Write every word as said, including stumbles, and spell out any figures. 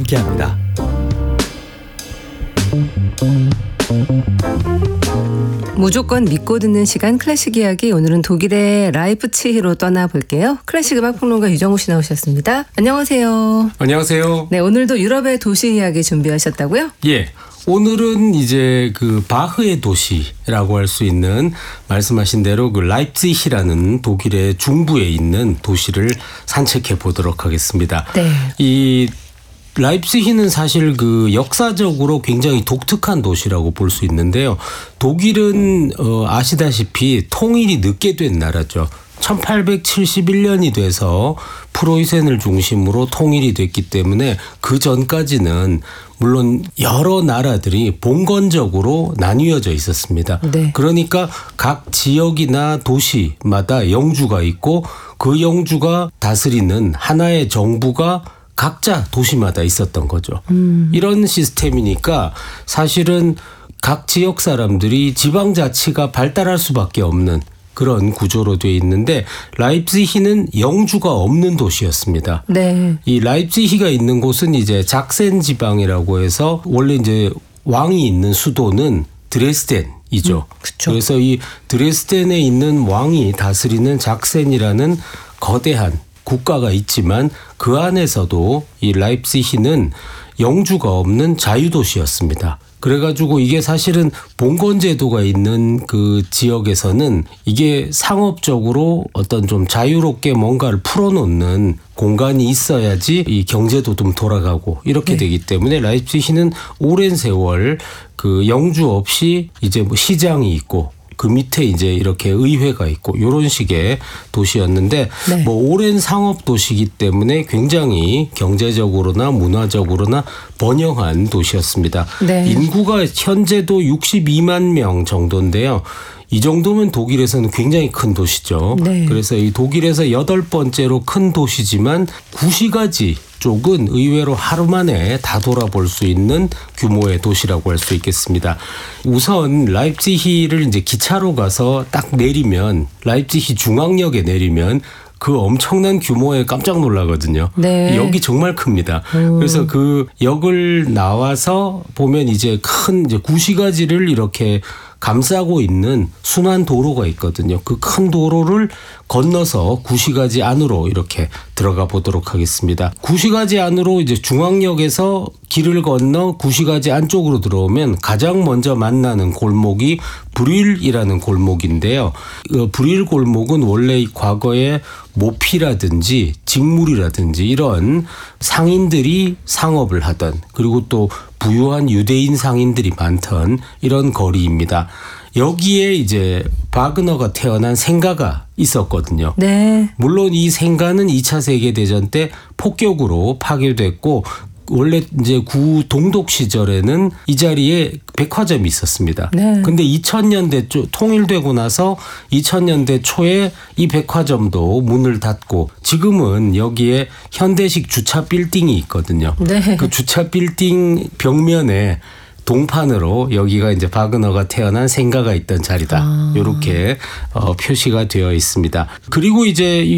함께합니다. 무조건 믿고 듣는 시간 클래식 이야기. 오늘은 독일의 라이프치히로 떠나볼게요. 클래식 음악 평론가 유정우 씨 나오셨습니다. 안녕하세요. 안녕하세요. 네, 오늘도 유럽의 도시 이야기 준비하셨다고요? 예. 오늘은 이제 그 바흐의 도시라고 할 수 있는 말씀하신 대로 그 라이프치히라는 독일의 중부에 있는 도시를 산책해 보도록 하겠습니다. 네. 이 라이프치히는 사실 그 역사적으로 굉장히 독특한 도시라고 볼 수 있는데요. 독일은 어 아시다시피 통일이 늦게 된 나라죠. 천팔백칠십일 년이 돼서 프로이센을 중심으로 통일이 됐기 때문에 그 전까지는 물론 여러 나라들이 봉건적으로 나뉘어져 있었습니다. 네. 그러니까 각 지역이나 도시마다 영주가 있고 그 영주가 다스리는 하나의 정부가 각자 도시마다 있었던 거죠. 음. 이런 시스템이니까 사실은 각 지역 사람들이 지방자치가 발달할 수밖에 없는 그런 구조로 되어 있는데 라이프치히는 영주가 없는 도시였습니다. 네. 이 라이프치히가 있는 곳은 이제 작센 지방이라고 해서 원래 이제 왕이 있는 수도는 드레스덴이죠. 음, 그렇죠. 그래서 이 드레스덴에 있는 왕이 다스리는 작센이라는 거대한 국가가 있지만 그 안에서도 이 라이프치히는 영주가 없는 자유도시였습니다. 그래가지고 이게 사실은 봉건제도가 있는 그 지역에서는 이게 상업적으로 어떤 좀 자유롭게 뭔가를 풀어놓는 공간이 있어야지 이 경제도 좀 돌아가고 이렇게 네. 되기 때문에 라이프치히는 오랜 세월 그 영주 없이 이제 뭐 시장이 있고 그 밑에 이제 이렇게 의회가 있고 이런 식의 도시였는데 네. 뭐 오랜 상업 도시이기 때문에 굉장히 경제적으로나 문화적으로나 번영한 도시였습니다. 네. 인구가 현재도 육십이만 명 정도인데요. 이 정도면 독일에서는 굉장히 큰 도시죠. 네. 그래서 이 독일에서 여덟 번째로 큰 도시지만 구시가지 쪽은 의외로 하루 만에 다 돌아볼 수 있는 규모의 도시라고 할 수 있겠습니다. 우선 라이프치히를 이제 기차로 가서 딱 내리면 라이프치히 중앙역에 내리면 그 엄청난 규모에 깜짝 놀라거든요. 네. 역이 정말 큽니다. 음. 그래서 그 역을 나와서 보면 이제 큰 이제 구시가지를 이렇게 감싸고 있는 순환 도로가 있거든요. 그 큰 도로를 건너서 구시가지 안으로 이렇게 들어가 보도록 하겠습니다. 구시가지 안으로 이제 중앙역에서 길을 건너 구시가지 안쪽으로 들어오면 가장 먼저 만나는 골목이 브릴이라는 골목인데요. 브릴 골목은 원래 과거에 모피라든지 직물이라든지 이런 상인들이 상업을 하던 그리고 또 부유한 유대인 상인들이 많던 이런 거리입니다. 여기에 이제 바그너가 태어난 생가가 있었거든요. 네. 물론 이 생가는 이 차 세계대전 때 폭격으로 파괴됐고 원래 이제 구 동독 시절에는 이 자리에 백화점이 있었습니다. 네. 근데 이천 년대 초 통일되고 나서 이천 년대 초에 이 백화점도 문을 닫고 지금은 여기에 현대식 주차 빌딩이 있거든요. 네. 그 주차 빌딩 벽면에 동판으로 여기가 이제 바그너가 태어난 생가가 있던 자리다. 아. 이렇게 어, 표시가 되어 있습니다. 그리고 이제